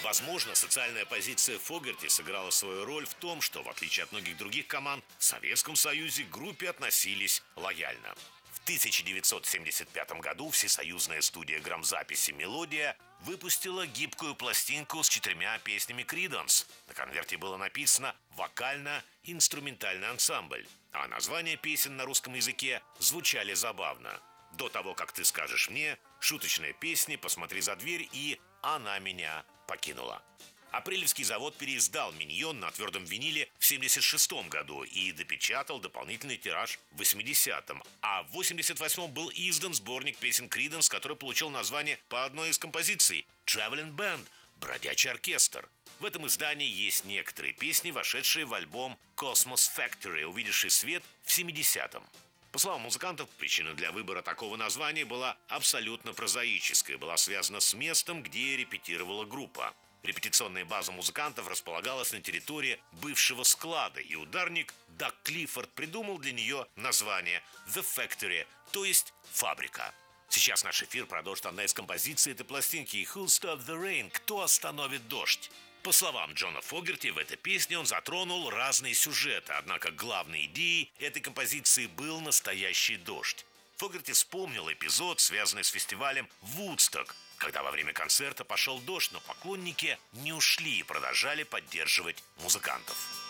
Возможно, социальная позиция Фогерти сыграла свою роль в том, что, в отличие от многих других команд, в Советском Союзе к группе относились лояльно. В 1975 году всесоюзная студия грамзаписи «Мелодия» выпустила гибкую пластинку с 4 песнями Creedence. На конверте было написано «Вокально-инструментальный ансамбль», а названия песен на русском языке звучали забавно. «До того, как ты скажешь мне», «Шуточная песня», «Посмотри за дверь» и «Она меня покинула». Апрелевский завод переиздал «Миньон» на твердом виниле в 1976 году и допечатал дополнительный тираж в 80-м. А в 88-м был издан сборник песен Creedence, который получил название по одной из композиций «Traveling Band» – «Бродячий оркестр». В этом издании есть некоторые песни, вошедшие в альбом «Cosmos Factory», увидевший свет в 70-м. По словам музыкантов, причина для выбора такого названия была абсолютно прозаическая, была связана с местом, где репетировала группа. Репетиционная база музыкантов располагалась на территории бывшего склада, и ударник Даг Клиффорд придумал для нее название «The Factory», то есть «фабрика». Сейчас наш эфир продолжит одна из композиций этой пластинки «Who'll Stop the Rain?» «Кто остановит дождь?». По словам Джона Фогерти, в этой песне он затронул разные сюжеты, однако главной идеей этой композиции был настоящий дождь. Фогерти вспомнил эпизод, связанный с фестивалем «Вудсток», когда во время концерта пошел дождь, но поклонники не ушли и продолжали поддерживать музыкантов.